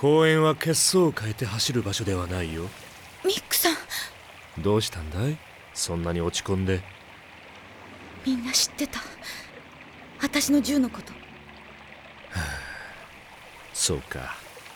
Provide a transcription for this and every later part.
公園は血相を変えて走る場所ではないよ。 ミックさん、 どうしたんだい、そんなに落ち込んで。 みんな知ってた、私の銃のこと。 そうか。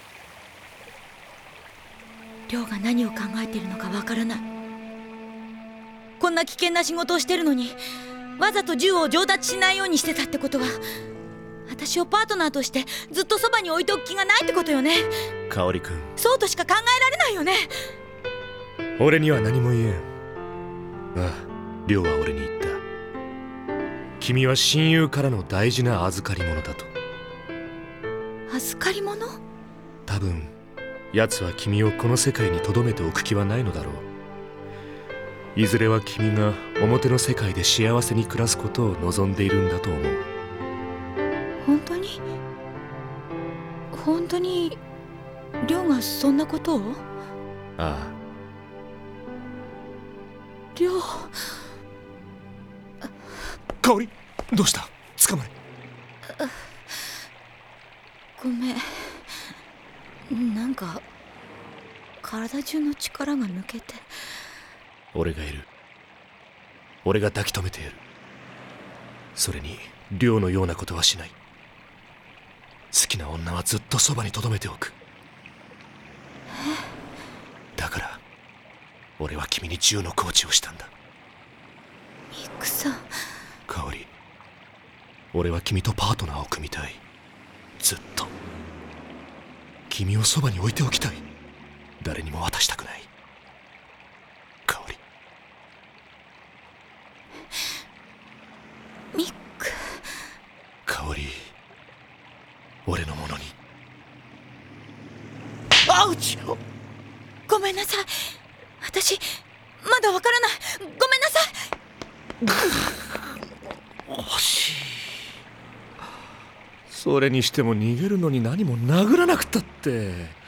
亮が何を考えているのかわからない。こんな危険な仕事をしてるのにわざと銃を上達しないようにしてたってことは、私をパートナーとしてずっとそばに置いておく気がないってことよね。 香織君、 そうとしか考えられないよね。 俺には何も言えん。ああ、亮は俺に言った。君は親友からの大事な預かり物だと。 預かり物？ 多分奴は君をこの世界に留めておく気はないのだろう。いずれは君が表の世界で幸せに暮らすことを望んでいるんだと思う。 本当に亮がそんなことを？ ああ。 亮。 香織、どうした？捕まれ。 ごめん、なんか体中の力が抜けて。 俺がいる。俺が抱き留めてやる。それに亮のようなことはしない。好きな女はずっとそばに留めておく。だから俺は君に銃のコーチをしたんだ。 ミックさん。 香織、俺は君とパートナーを組みたい。ずっと君をそばに置いておきたい。誰にも渡したくない。香織。 ミック。 香織、俺のものに。 アウチ！ごめんなさい。私まだわからない。ごめんなさい。 惜しい。それにしても逃げるのに何も殴らなくたって。